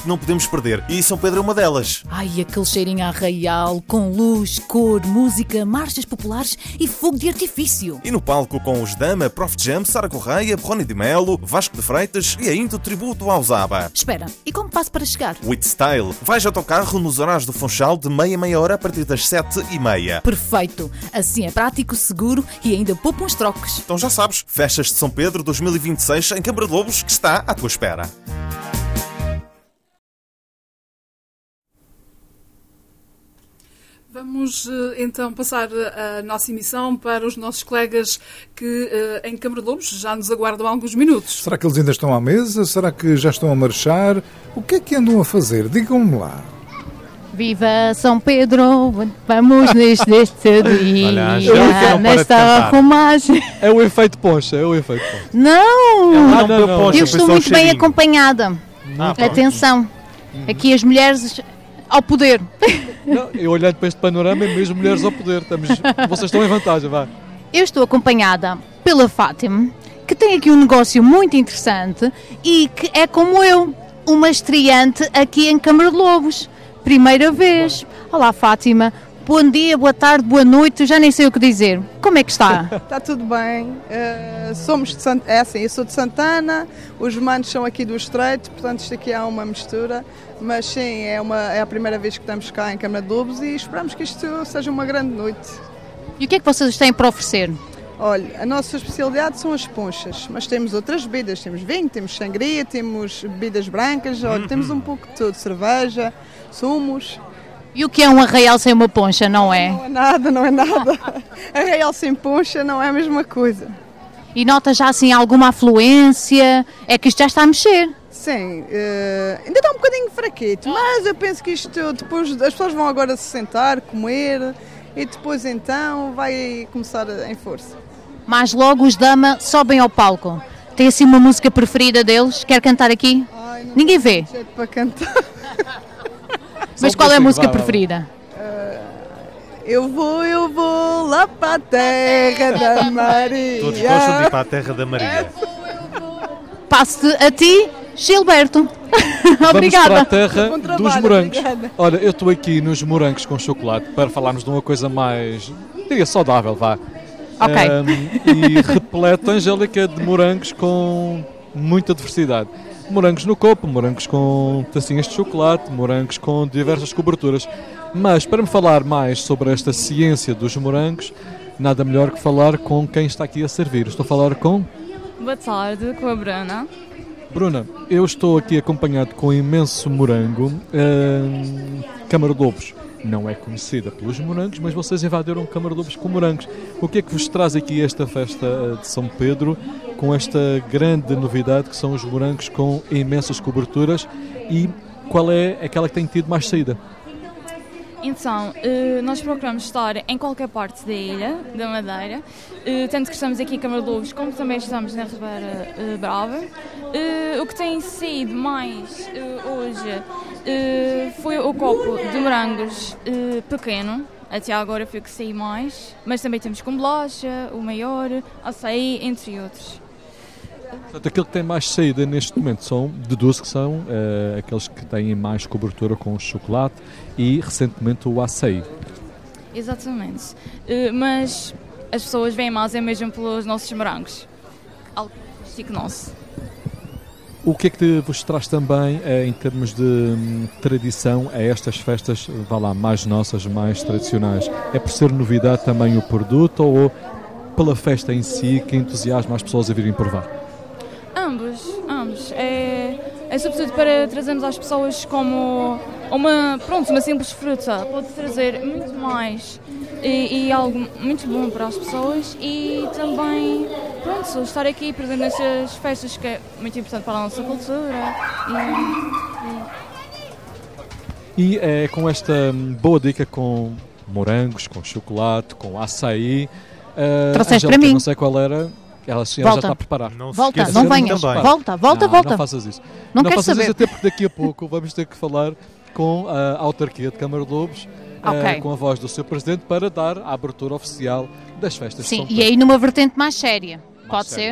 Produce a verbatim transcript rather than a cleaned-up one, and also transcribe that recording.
que não podemos perder e São Pedro é uma delas. Ai, aquele cheirinho a arraial, com luz, cor, música, marchas populares e fogo de artifício. E no palco com os Dama, Prof Jam, Sara Correia, Rony de Melo, Vasco de Freitas e ainda o tributo ao Zaba. Espera, e como faço para chegar? With Style. Vais ao teu carro nos horários do Funchal de meia meia hora a partir das sete e meia. Perfeito. Assim é prático, seguro e ainda poupa uns trocos. Então já sabes, Festas de São Pedro dois mil e vinte e seis em Câmara de Lobos, que está à tua espera. Vamos então passar a nossa emissão para os nossos colegas que em Câmara de Lobos já nos aguardam há alguns minutos. Será que eles ainda estão à mesa? Será que já estão a marchar? O que é que andam a fazer? Digam-me lá. Viva São Pedro, vamos neste, neste dia, Olha, nesta romagem. É o efeito poncha, é o efeito poncha. Não, não, não, não. eu estou muito bem acompanhada. Ah, Atenção, aqui as mulheres ao poder. Não, eu olhando para este panorama, é mesmo mulheres ao poder. Estamos, vocês estão em vantagem, vá. Eu estou acompanhada pela Fátima, que tem aqui um negócio muito interessante e que é como eu, uma estreante aqui em Câmara de Lobos. Primeira vez. Olá, Fátima. Bom dia, boa tarde, boa noite. Já nem sei o que dizer. Como é que está? Está tudo bem. Uh, somos de Sant... É assim, eu sou de Santana, os manos são aqui do Estreito, portanto isto aqui há uma mistura. Mas sim, é, uma, é a primeira vez que estamos cá em Câmara de Lobos e esperamos que isto seja uma grande noite. E o que é que vocês têm para oferecer? Olha, a nossa especialidade são as ponchas, mas temos outras bebidas. Temos vinho, temos sangria, temos bebidas brancas, olha, temos um pouco de tudo, cerveja, sumos. E o que é um arraial sem uma poncha, não é? Não é nada, não é nada. Arraial sem poncha não é a mesma coisa. E nota já assim alguma afluência? É que isto já está a mexer. Sim, uh, ainda está um bocadinho fraquito, mas eu penso que isto depois as pessoas vão agora se sentar, comer e depois então vai começar em força. Mas logo os Dama sobem ao palco. Tem assim uma música preferida deles? Quer cantar aqui? Ai, não Ninguém vê. Jeito para cantar. Mas qual é a música preferida? Uh, eu vou, eu vou lá para a terra da Maria. Todos gostam de ir para a terra da Maria. Passo-te a ti, Gilberto. Obrigada. Vamos para a terra trabalho, dos morangos. Obrigada. Olha, eu estou aqui nos morangos com chocolate para falarmos de uma coisa mais, diria, saudável, vá. Ok. Um, e repleta, Angélica, de morangos com muita diversidade. Morangos no copo, morangos com tacinhas de chocolate, morangos com diversas coberturas. Mas para me falar mais sobre esta ciência dos morangos, nada melhor que falar com quem está aqui a servir. Estou a falar com... Boa tarde, com a Bruna. Bruna, eu estou aqui acompanhado com um imenso morango. Hum, Câmara de Lobos não é conhecida pelos morangos, mas vocês invadiram Câmara de Lobos com morangos. O que é que vos traz aqui esta festa de São Pedro, com esta grande novidade que são os morangos com imensas coberturas, e qual é aquela que tem tido mais saída? Então, nós procuramos estar em qualquer parte da ilha, da Madeira, tanto que estamos aqui em Câmara de Lobos, como também estamos na Ribeira Brava. O que tem saído mais hoje foi o copo de morangos pequeno, até agora foi o que saiu mais, mas também temos com bolacha, o maior, açaí, entre outros. Portanto, aquilo que tem mais saída neste momento são, deduzo que são uh, aqueles que têm mais cobertura com o chocolate e, recentemente, o açaí. Exatamente. Uh, mas as pessoas vêm mais é mesmo pelos nossos morangos. Algo chique nosso. O que é que vos traz também, uh, em termos de um, tradição, a estas festas, vá lá, mais nossas, mais tradicionais? É por ser novidade também o produto ou pela festa em si que entusiasma as pessoas a virem provar? Ambos, ambos. É, é sobretudo para trazermos às pessoas como uma, pronto, uma simples fruta. Pode trazer muito mais e, e algo muito bom para as pessoas e também, pronto, estar aqui presente nestas festas que é muito importante para a nossa cultura. E, e é com esta boa dica com morangos, com chocolate, com açaí. Uh, Trouxeste Angélica, para mim. Não sei qual era. Ela, ela já está a preparar. Não volta, não venhas. Volta, volta, não, volta. Não faças isso. Não, não quero faças saber. Isso até porque daqui a pouco vamos ter que falar com a autarquia de Câmara de Lobos, okay. uh, com a voz do seu presidente, para dar a abertura oficial das festas. Sim, de São e aí numa vertente mais séria. Mais Pode séria. ser?